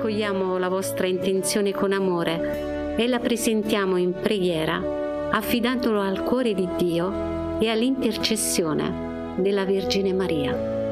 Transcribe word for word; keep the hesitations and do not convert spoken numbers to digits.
accogliamo la vostra intenzione con amore e la presentiamo in preghiera, affidandolo al cuore di Dio e all'intercessione della Vergine Maria.